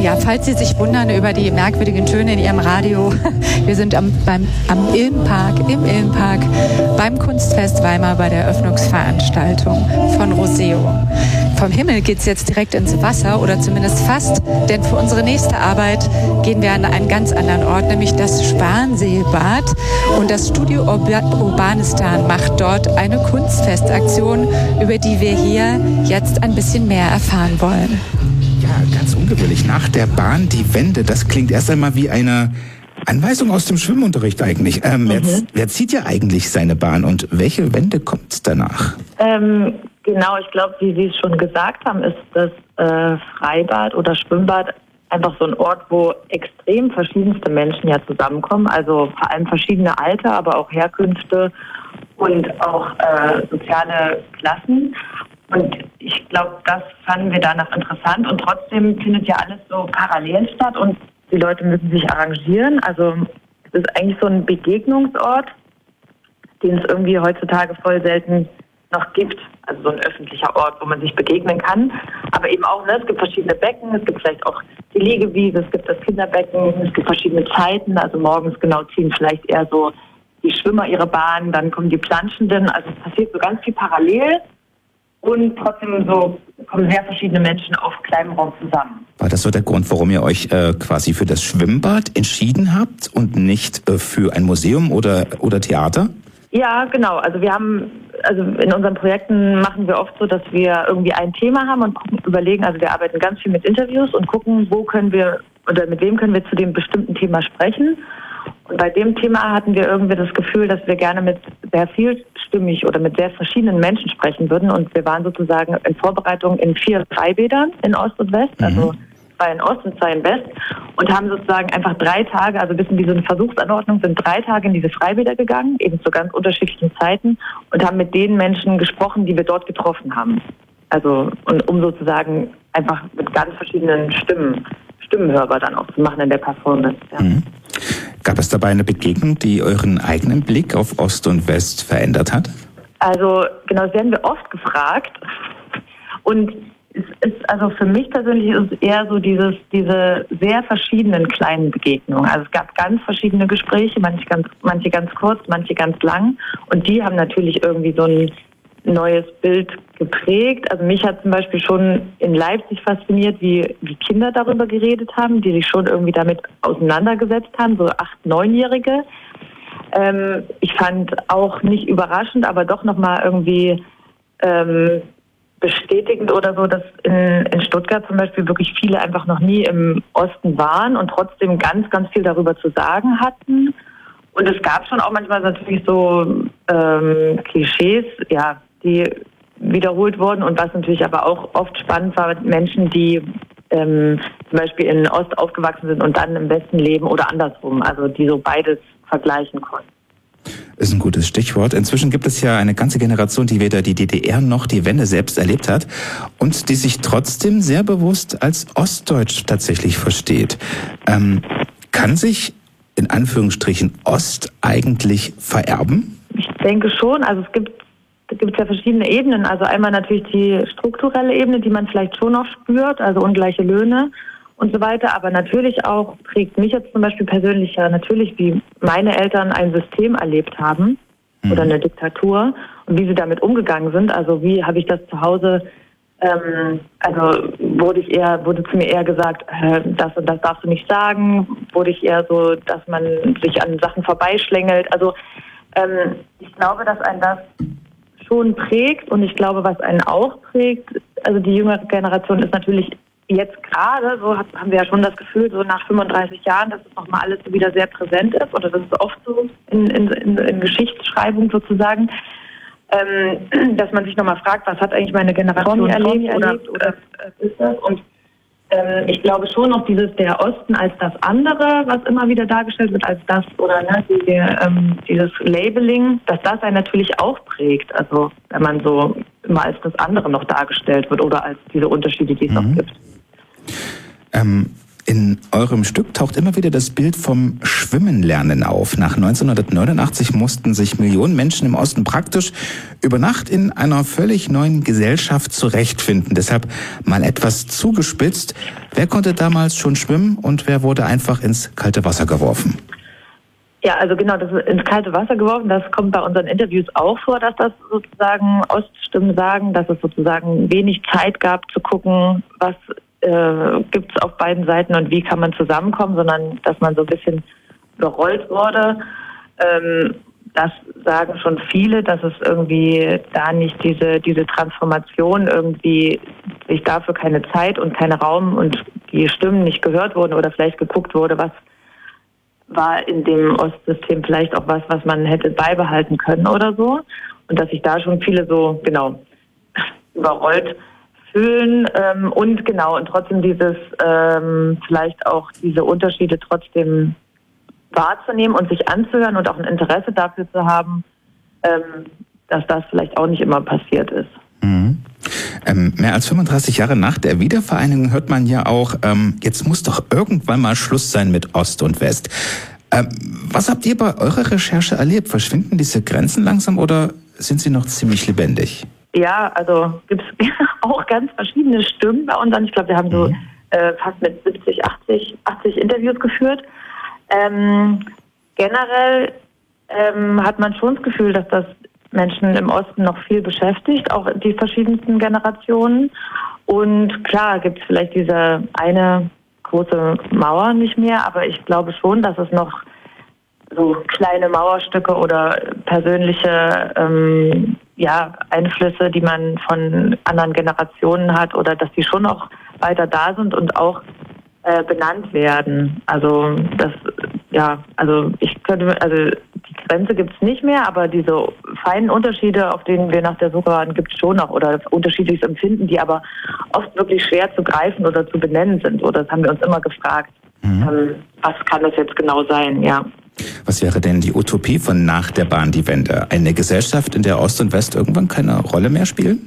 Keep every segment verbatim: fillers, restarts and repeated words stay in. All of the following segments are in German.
Ja, falls Sie sich wundern über die merkwürdigen Töne in Ihrem Radio, wir sind am, beim, am Ilmenpark, im Ilmenpark, beim Kunstfest Weimar bei der Eröffnungsveranstaltung von Roseo. Vom Himmel geht es jetzt direkt ins Wasser oder zumindest fast, denn für unsere nächste Arbeit gehen wir an einen ganz anderen Ort, nämlich das Spanseebad. Und das Studio Urbanistan macht dort eine Kunstfestaktion, über die wir hier jetzt ein bisschen mehr erfahren wollen. Ja, ganz ungewöhnlich. Nach der Bahn die Wände, das klingt erst einmal wie eine Anweisung aus dem Schwimmunterricht eigentlich. Ähm, mhm. wer, wer zieht ja eigentlich seine Bahn und welche Wände kommt danach? Ähm, genau, ich glaube, wie Sie es schon gesagt haben, ist das äh, Freibad oder Schwimmbad einfach so ein Ort, wo extrem verschiedenste Menschen ja zusammenkommen. Also vor allem verschiedene Alter, aber auch Herkünfte und auch äh, soziale Klassen. Und ich glaube, das fanden wir danach interessant. Und trotzdem findet ja alles so parallel statt und die Leute müssen sich arrangieren. Also es ist eigentlich so ein Begegnungsort, den es irgendwie heutzutage voll selten noch gibt. Also so ein öffentlicher Ort, wo man sich begegnen kann. Aber eben auch, ne, es gibt verschiedene Becken, es gibt vielleicht auch die Liegewiese, es gibt das Kinderbecken, es gibt verschiedene Zeiten. Also morgens genau ziehen vielleicht eher so die Schwimmer ihre Bahn, dann kommen die Planschenden. Also es passiert so ganz viel parallel. Und trotzdem so kommen sehr verschiedene Menschen auf kleinem Raum zusammen. War das so der Grund, warum ihr euch äh, quasi für das Schwimmbad entschieden habt und nicht äh, für ein Museum oder, oder Theater? Ja, genau. Also wir haben, also in unseren Projekten machen wir oft so, dass wir irgendwie ein Thema haben und gucken, überlegen, also wir arbeiten ganz viel mit Interviews und gucken, wo können wir oder mit wem können wir zu dem bestimmten Thema sprechen. Und bei dem Thema hatten wir irgendwie das Gefühl, dass wir gerne mit sehr vielstimmig oder mit sehr verschiedenen Menschen sprechen würden. Und wir waren sozusagen in Vorbereitung in vier Freibädern in Ost und West, mhm. also zwei in Ost und zwei in West. Und haben sozusagen einfach drei Tage, also ein bisschen wie so eine Versuchsanordnung, sind drei Tage in diese Freibäder gegangen, eben zu ganz unterschiedlichen Zeiten. Und haben mit den Menschen gesprochen, die wir dort getroffen haben. Also und um sozusagen einfach mit ganz verschiedenen Stimmen, Stimmenhörbar dann auch zu machen in der Performance. Ja. Mhm. Gab es dabei eine Begegnung, die euren eigenen Blick auf Ost und West verändert hat? Also genau, das werden wir oft gefragt. Und es ist also für mich persönlich ist es eher so dieses, diese sehr verschiedenen kleinen Begegnungen. Also es gab ganz verschiedene Gespräche, manche ganz, manche ganz kurz, manche ganz lang. Und die haben natürlich irgendwie so ein neues Bild geprägt. Also mich hat zum Beispiel schon in Leipzig fasziniert, wie, wie Kinder darüber geredet haben, die sich schon irgendwie damit auseinandergesetzt haben, so acht-, neunjährige. Ähm, ich fand auch nicht überraschend, aber doch nochmal irgendwie ähm, bestätigend oder so, dass in, in Stuttgart zum Beispiel wirklich viele einfach noch nie im Osten waren und trotzdem ganz, ganz viel darüber zu sagen hatten. Und es gab schon auch manchmal natürlich so ähm, Klischees, ja, die wiederholt wurden und was natürlich aber auch oft spannend war mit Menschen, die ähm, zum Beispiel in Ost aufgewachsen sind und dann im Westen leben oder andersrum, also die so beides vergleichen konnten. Ist ein gutes Stichwort. Inzwischen gibt es ja eine ganze Generation, die weder die D D R noch die Wende selbst erlebt hat und die sich trotzdem sehr bewusst als Ostdeutsch tatsächlich versteht. Ähm, kann sich in Anführungsstrichen Ost eigentlich vererben? Ich denke schon. Also es gibt Da gibt es ja verschiedene Ebenen. Also einmal natürlich die strukturelle Ebene, die man vielleicht schon noch spürt, also ungleiche Löhne und so weiter. Aber natürlich auch prägt mich jetzt zum Beispiel persönlich ja natürlich, wie meine Eltern ein System erlebt haben mhm. oder eine Diktatur und wie sie damit umgegangen sind. Also wie habe ich das zu Hause, ähm, also wurde ich eher, wurde zu mir eher gesagt, äh, das und das darfst du nicht sagen. Wurde ich eher so, dass man sich an Sachen vorbeischlängelt. Also ähm, ich glaube, dass ein das schon prägt und ich glaube, was einen auch prägt, also die jüngere Generation ist natürlich jetzt gerade, so haben wir ja schon das Gefühl, so nach fünfunddreißig Jahren, dass es nochmal alles so wieder sehr präsent ist oder das ist oft so in, in, in, in Geschichtsschreibung sozusagen, ähm, dass man sich nochmal fragt, was hat eigentlich meine Generation erlebt oder, oder ist das und ähm, ich glaube schon noch dieses der Osten als das andere, was immer wieder dargestellt wird als das oder ne, die, ähm, dieses Labeling, dass das einen natürlich auch prägt. Also wenn man so immer als das andere noch dargestellt wird oder als diese Unterschiede, die es mhm. noch gibt. Ähm, In eurem Stück taucht immer wieder das Bild vom Schwimmenlernen auf. Nach neunzehnhundertneunundachtzig mussten sich Millionen Menschen im Osten praktisch über Nacht in einer völlig neuen Gesellschaft zurechtfinden. Deshalb mal etwas zugespitzt. Wer konnte damals schon schwimmen und wer wurde einfach ins kalte Wasser geworfen? Ja, also genau, das ist ins kalte Wasser geworfen. Das kommt bei unseren Interviews auch vor, dass das sozusagen Oststimmen sagen, dass es sozusagen wenig Zeit gab zu gucken, was äh, gibt es auf beiden Seiten und wie kann man zusammenkommen, sondern dass man so ein bisschen überrollt wurde. Ähm, das sagen schon viele, dass es irgendwie da nicht diese diese Transformation irgendwie, sich dafür keine Zeit und kein Raum und die Stimmen nicht gehört wurden oder vielleicht geguckt wurde, was war in dem Ostsystem vielleicht auch was, was man hätte beibehalten können oder so. Und dass sich da schon viele so, genau, überrollt fühlen. Ähm, und genau, und trotzdem dieses, ähm, vielleicht auch diese Unterschiede trotzdem wahrzunehmen und sich anzuhören und auch ein Interesse dafür zu haben, ähm, dass das vielleicht auch nicht immer passiert ist. Mhm. Ähm, mehr als fünfunddreißig Jahre nach der Wiedervereinigung hört man ja auch, ähm, jetzt muss doch irgendwann mal Schluss sein mit Ost und West. Ähm, was habt ihr bei eurer Recherche erlebt? Verschwinden diese Grenzen langsam oder sind sie noch ziemlich lebendig? Ja, also gibt es auch ganz verschiedene Stimmen bei uns. Ich glaube, wir haben so mhm. äh, fast mit siebzig, achtzig, achtzig Interviews geführt. Ähm, generell ähm, hat man schon das Gefühl, dass das Menschen im Osten noch viel beschäftigt, auch die verschiedensten Generationen. Und klar gibt es vielleicht diese eine große Mauer nicht mehr, aber ich glaube schon, dass es noch so kleine Mauerstücke oder persönliche ähm, ja, Einflüsse, die man von anderen Generationen hat, oder dass die schon noch weiter da sind und auch äh, benannt werden. Also das, ja, also ich könnte, also die Grenze gibt es nicht mehr, aber diese feinen Unterschiede, auf denen wir nach der Suche waren, gibt es schon noch, oder unterschiedliches Empfinden, die aber oft wirklich schwer zu greifen oder zu benennen sind. Oder das haben wir uns immer gefragt. Mhm. Ähm, was kann das jetzt genau sein, ja. Was wäre denn die Utopie von nach der Bahn die Wende? Eine Gesellschaft, in der Ost und West irgendwann keine Rolle mehr spielen?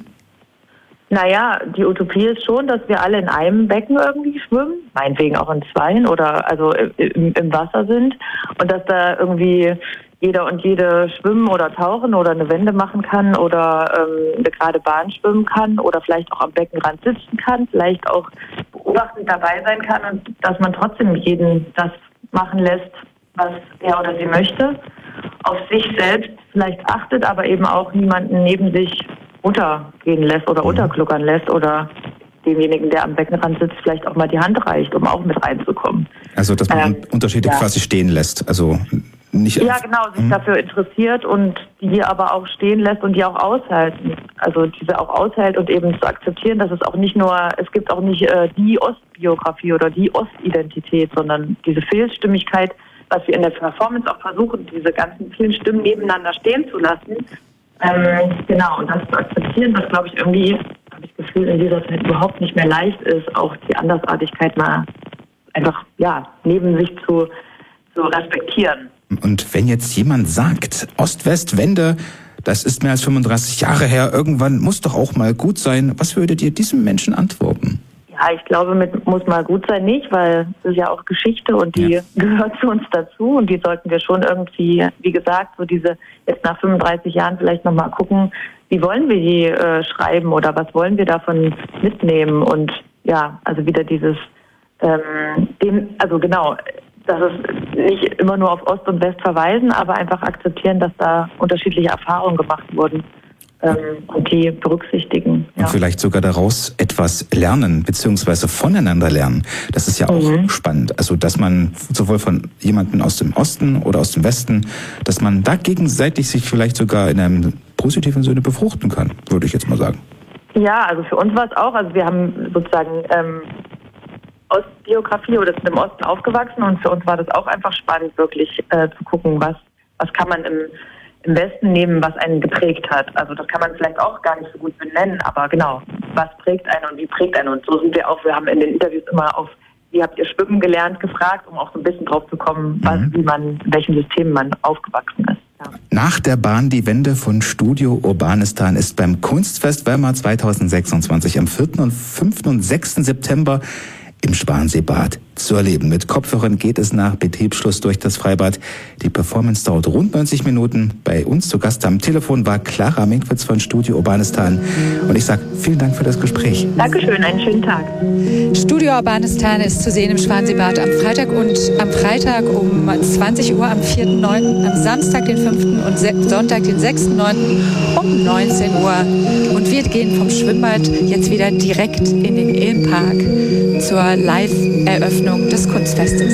Naja, die Utopie ist schon, dass wir alle in einem Becken irgendwie schwimmen, meinetwegen auch in zweien oder also im, im Wasser sind und dass da irgendwie jeder und jede schwimmen oder tauchen oder eine Wende machen kann oder ähm, eine gerade Bahn schwimmen kann oder vielleicht auch am Beckenrand sitzen kann, vielleicht auch beobachtend dabei sein kann und dass man trotzdem jeden das machen lässt, was er oder sie möchte, auf sich selbst vielleicht achtet, aber eben auch niemanden neben sich untergehen lässt oder mhm. untergluckern lässt oder demjenigen, der am Beckenrand sitzt, vielleicht auch mal die Hand reicht, um auch mit reinzukommen. Also, dass man ähm, Unterschiede ja. quasi stehen lässt, also nicht... Ja, genau, sich mhm. dafür interessiert und die aber auch stehen lässt und die auch aushalten. Also diese auch aushält und eben zu akzeptieren, dass es auch nicht nur, es gibt auch nicht äh, die Ostbiografie oder die Ostidentität, sondern diese Vielstimmigkeit, was wir in der Performance auch versuchen, diese ganzen vielen Stimmen nebeneinander stehen zu lassen. Ähm, genau, und das zu akzeptieren, das glaube ich irgendwie, habe ich das Gefühl, in dieser Zeit überhaupt nicht mehr leicht ist, auch die Andersartigkeit mal einfach, ja, neben sich zu, zu respektieren. Und wenn jetzt jemand sagt, Ost-West-Wende, das ist mehr als fünfunddreißig Jahre her, irgendwann muss doch auch mal gut sein, was würdet ihr diesem Menschen antworten? Ja, ich glaube, mit muss mal gut sein nicht, weil es ist ja auch Geschichte und die ja. gehört zu uns dazu und die sollten wir schon irgendwie, wie gesagt, so diese jetzt nach fünfunddreißig Jahren vielleicht nochmal gucken, wie wollen wir die äh, schreiben oder was wollen wir davon mitnehmen und ja, also wieder dieses, ähm, dem, also genau, dass es nicht immer nur auf Ost und West verweisen, aber einfach akzeptieren, dass da unterschiedliche Erfahrungen gemacht wurden. Und die berücksichtigen. Ja. Und vielleicht sogar daraus etwas lernen, beziehungsweise voneinander lernen. Das ist ja auch mhm. spannend. Also, dass man sowohl von jemandem aus dem Osten oder aus dem Westen, dass man da gegenseitig sich vielleicht sogar in einem positiven Sinne befruchten kann, würde ich jetzt mal sagen. Ja, also für uns war es auch, also wir haben sozusagen ähm, Ostbiografie oder sind im Osten aufgewachsen und für uns war das auch einfach spannend, wirklich äh, zu gucken, was, was kann man im im Westen nehmen, was einen geprägt hat. Also das kann man vielleicht auch gar nicht so gut benennen, aber genau, was prägt einen und wie prägt einen? Und so sind wir auch, wir haben in den Interviews immer auf, wie habt ihr schwimmen gelernt, gefragt, um auch so ein bisschen drauf zu kommen, was, mhm. wie man, in welchem System man aufgewachsen ist. Ja. Nach der Bahn die Wende von Studio Urbanistan ist beim Kunstfest Weimar zweitausendsechsundzwanzig am vierten und fünften und sechsten September im Schwanseebad zu erleben. Mit Kopfhörern geht es nach Betriebsschluss durch das Freibad. Die Performance dauert rund neunzig Minuten. Bei uns zu Gast am Telefon war Clara Minkwitz von Studio Urbanistan. Und ich sage vielen Dank für das Gespräch. Dankeschön, einen schönen Tag. Studio Urbanistan ist zu sehen im Schwanseebad am Freitag und am Freitag um zwanzig Uhr, am vierten neunten, am Samstag den fünften und Sonntag den sechsten neunten um neunzehn Uhr. Und wir gehen vom Schwimmbad jetzt wieder direkt in den Ilmpark zur Live-Eröffnung des Kunstfestes.